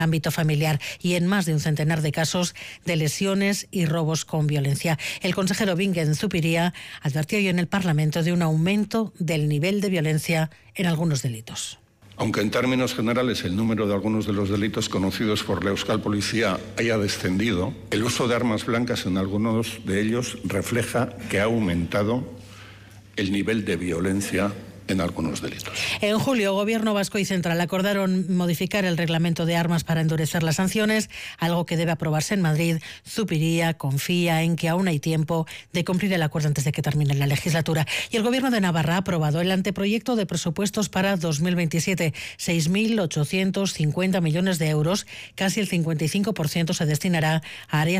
ámbito familiar y en más de un centenar de casos de lesiones y robos con violencia. El consejero Bingen Zupiria advirtió hoy en el Parlamento de un aumento del nivel de violencia en algunos delitos. Aunque en términos generales el número de algunos de los delitos conocidos por la Euskal Policía haya descendido, el uso de armas blancas en algunos de ellos refleja que ha aumentado el nivel de violencia en algunos delitos. En julio, Gobierno vasco y Central acordaron modificar el reglamento de armas para endurecer las sanciones, algo que debe aprobarse en Madrid. Zupiria confía en que aún hay tiempo de cumplir el acuerdo antes de que termine la legislatura. Y el Gobierno de Navarra ha aprobado el anteproyecto de presupuestos para 2027, 6.850 millones de euros, casi el 55% se destinará a áreas